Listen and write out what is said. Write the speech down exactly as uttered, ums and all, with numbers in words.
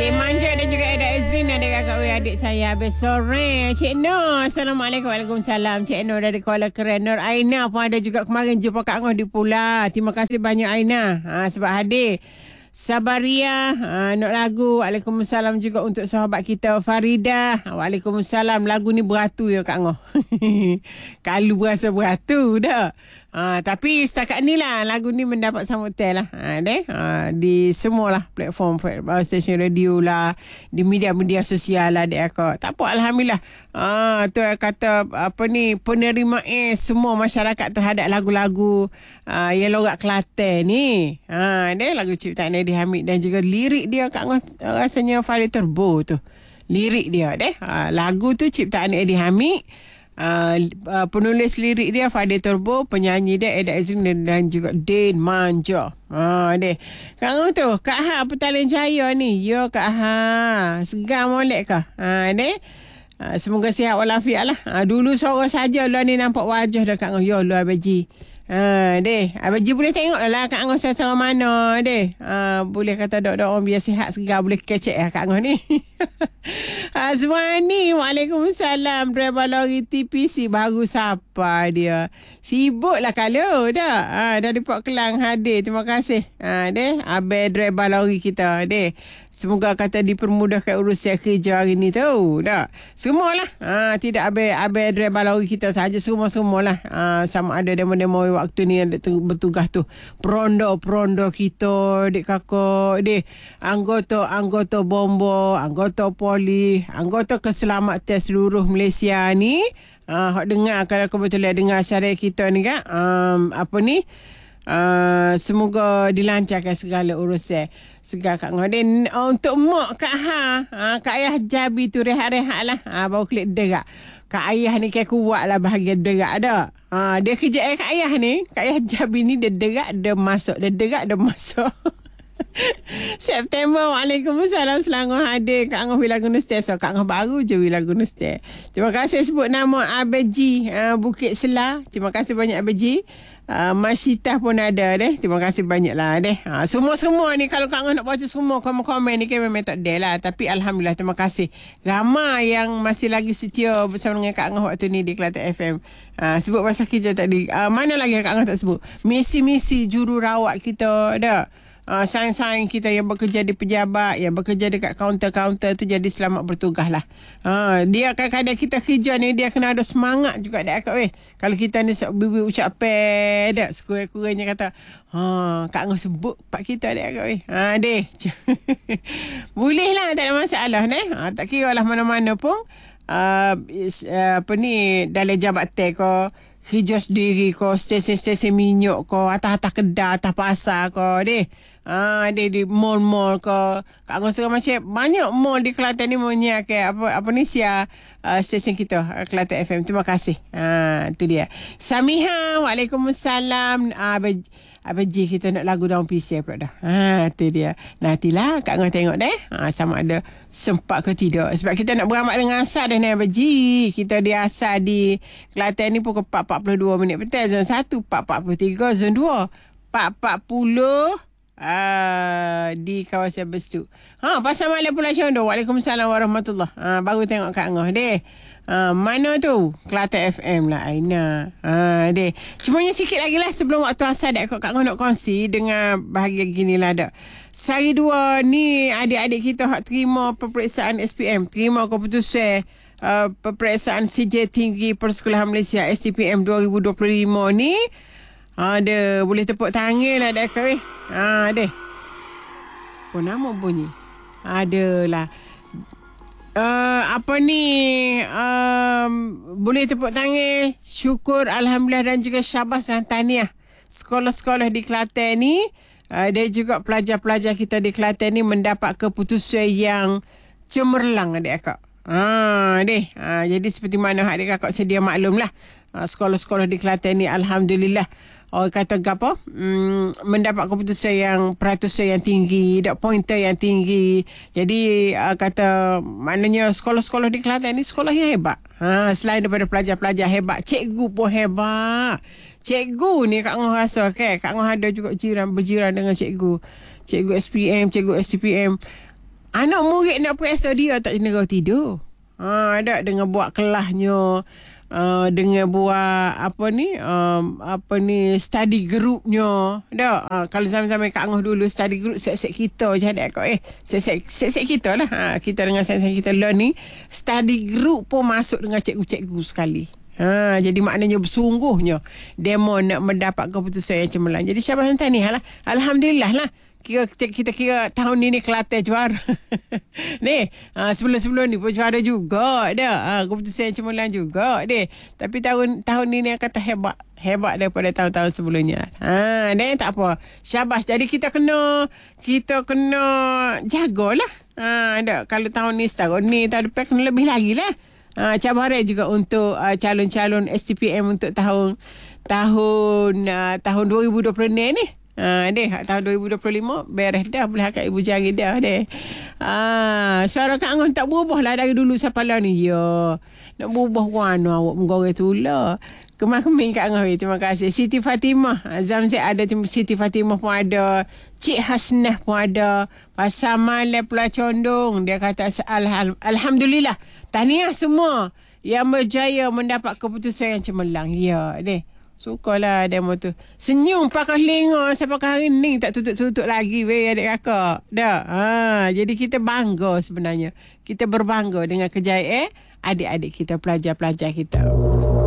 Dek Manja dan juga Eda Ezrin dan kakak wei adik saya habis sore. Cik Nur, Assalamualaikum. Waalaikumsalam. Cik Nur dari Kuala Keren. Nur Aina pun ada juga kemarin jumpa Kak Ngoh di Pulau. Terima kasih banyak Aina ha, sebab hadir. Sabaria, ha, nak lagu. Waalaikumsalam juga untuk sahabat kita Farida. Waalaikumsalam. Lagu ni beratu ya Kak Ngoh. Kalau berasa beratu dah. Ha, tapi setakat ni lah lagu ni mendapat sambutan lah ha, deh, ha, di semualah platform stesen radio lah, di media-media sosial lah dek aku. Tak apa, Alhamdulillah. Ha, tu kata apa ni, penerimaan semua masyarakat terhadap lagu-lagu ha, yang logat Kelantan ni. Ha, deh, lagu ciptaan Eddie Hamid dan juga lirik dia Kak Ngoh rasanya Farid Turbo tu. Lirik dia deh. Ha, lagu tu ciptaan Eddie Hamid. Uh, uh, penulis lirik dia Fadil Turbo, penyanyi dia Eda Ezrin dan, dan juga Din Manja. Ha deh. Kak Ngoh tu, Kak Ha Petaling Jaya ni. Yo Kak Ha, segar molek ke? Ha deh. Uh, semoga sihat walafiat lah. Uh, dulu suara saja lah ni nampak wajah dah Kak Ngoh. Yo lu abaji. Ha deh, abaji boleh tengok lah Kak Ngoh secara mana deh. Uh, boleh kata dok-dok orang biar sihat segar, boleh kecek lah Kak Ngoh ni. Azwani, Waalaikumsalam. Driver lori T P C baru siapa dia? Sibuk lah kalau dah. Ha, dari Port Kelang hadir. Terima kasih. Ha, deh, abai driver lori kita deh. Semoga kata dipermudahkan urusan kerja hari ni tu. Dah. Semualah. Ha, tidak abai abai driver lori kita saja, semua-semualah. Ha, sama ada demo-demo waktu ni yang bertugas tu. Perondo-perondo kita, dek kakak, deh. Anggota-anggota bombo, anggota poli, anggota keselamatan seluruh Malaysia ni. Ah, uh, dengar kalau kebetulan dengar syariat kita ni kan. Um, apa ni? Uh, semoga dilancarkan segala urusan. Segar Kak Ngoh. Dan uh, untuk mak Kak Ha, uh, Kak Ayah Jabi tu rehat-rehat lah. Uh, baru klik derak. Kak Ayah ni kan kuat lah bahagian derak dah. Uh, dia kerja eh, Kak Ayah ni. Kak Ayah Jabi ni dia derak, dia masuk. Dia derak, dia masuk. September, Waalaikumsalam. Selangor hadir Kak Ngoh Wilagu Nustai. So Kak Ngoh baru je Wilagu Nustai. Terima kasih sebut nama Abeji uh, Bukit Selah. Terima kasih banyak Abeji. Uh, Masyitah pun ada deh. Terima kasih banyak lah deh. Uh, semua-semua ni kalau Kak Ngoh nak baca semua komen-komen ni kan memang tak ada lah. Tapi Alhamdulillah, terima kasih. Ramai yang masih lagi setia bersama dengan Kak Ngoh waktu ni di Kelantan F M. Uh, sebut pasal kerja tadi. Uh, mana lagi yang Kak Ngoh tak sebut? Misi-misi jururawat kita dah. Uh, saing-saing kita yang bekerja di pejabat, yang bekerja dekat kaunter-kaunter tu jadi selamat bertugas lah. Uh, dia kadang-kadang kita kerja ni, dia kena ada semangat juga dah Kak weh. Kalau kita ni bibi ucap pe dah, sekurang-kurangnya kata, ha, Kak Ngoh sebut pak kita dah Kak weh. Ha deh. Boleh lah, tak ada masalah ni. Ha, tak kira lah mana-mana pun. Uh, is, uh, apa ni, dalam jabatan ko, kerja sendiri ko, stesen-stesen minyak ko, atas-atas kedai, atas pasar ko, deh. Ah, dia di mall-mall ko. Kak Ngoh suka macam banyak mall di Kelantan ni punya ke apa apa ni sia uh, stesen kita uh, Kelantan F M. Terima kasih. Ah, tu dia. Samiha, Waalaikumsalam. Ah, Abaji kita nak lagu daun pisau pula dah. Ha, tu dia. Nantilah Kak Ngoh tengok deh. Ha, sama ada sempat ke tidak. Sebab kita nak beramat dengan asal dah ni Abaji. Kita di asal di Kelantan ni pukul empat empat puluh dua minit petang. Zon satu, empat empat puluh tiga. Zon dua, empat empat puluh. Ah, di kawasan Bestu. Ha, pasal malam Pulau Syondo. Waalaikumsalam warahmatullahi. Ha, baru tengok Kak Ngoh deh. Ha, mana tu? Kelantan F M lah Aina. Ha, deh. Cumanya sikit lagi lah sebelum waktu asal dak Kak Ngoh nak kongsi dengan bahagian gini lah dak. Sehari dua ni adik-adik kita hak terima peperiksaan S P M, terima keputusan uh, peperiksaan C J Tinggi Persekolahan Malaysia S T P M dua ribu dua puluh lima ni. Ada, boleh tepuk tangan lah dah kau. Ha, deh. Apa nama bunyi? Adalah. Uh, apa ni? Um, boleh tepuk tangan. Syukur, Alhamdulillah dan juga syabas dan tahniah. Sekolah-sekolah di Kelantan ni. Uh, dan juga pelajar-pelajar kita di Kelantan ni mendapat keputusan yang cemerlang adik kakak. Ha, deh. Ha, jadi seperti mana adik kakak sedia maklum lah. Ha, sekolah-sekolah di Kelantan ni Alhamdulillah. Orang kata apa? Hmm, mendapat keputusan yang peratusan yang tinggi, dak pointer yang tinggi. Jadi uh, kata maknanya sekolah-sekolah di Kelantan ni sekolah yang hebat. Ha, selain daripada pelajar-pelajar hebat, cikgu pun hebat. Cikgu ni Kak Ngoh rasa kan, Kak Ngoh ada juga jiran berjiran dengan cikgu. Cikgu S P M, cikgu S T P M. Anak murid nak periksa dia tak kena tidur. Ha, ada dengan buat kelahnya, uh, dengan buat apa ni, um, apa ni study groupnya. Dak, uh, kalau sama-sama Kak Angah dulu study group set-set kita je ada kau eh. Set-set set-set kita lah. Ha, kita dengan set-set kita learning, study group pun masuk dengan cikgu-cikgu sekali. Ha, jadi maknanya bersungguhnya demo nak mendapat keputusan yang cemerlang. Jadi syabas tahniah lah. Alhamdulillah lah. Kira, kita, kita kira tahun ni ni Kelantan juara. Ni, ha, sebelum-sebelum ni pun juara juga dah. Ha, keputusan yang cemerlang juga deh. Tapi tahun tahun ni ni kata hebat. Hebat daripada tahun-tahun sebelumnya. Ha, dan tak apa. Syabas. Jadi kita kena kita kena jagalah. Ha, dah. Kalau tahun ni setahun ni, tahun depan kena lebih lagi lah. Ha, cabaran juga untuk uh, calon-calon S T P M untuk tahun tahun uh, tahun dua ribu dua puluh enam ni. Ha, deh, tahun dua ribu dua puluh lima beres dah, boleh akak ibu jari dah deh. Ha, suara Kak Angah tak berubah lah dari dulu sampai lah ni. Ya, nak berubah warna awak menggoreng tu lah. Kemas-kemin Kak Angah. Terima kasih. Siti Fatimah. Zamzat ada, Siti Fatimah pun ada. Cik Hasnah pun ada. Pasal Malai Pulau Condong. Dia kata Al- Alhamdulillah. Tahniah semua yang berjaya mendapat keputusan yang cemerlang. Ya, deh. Sukalah demo tu. Senyum pakai lenga sampai hari ni tak tutup-tutup lagi weh adik kakak. Dah. Ha, jadi kita bangga sebenarnya. Kita berbangga dengan kejayaan adik-adik kita, pelajar-pelajar kita.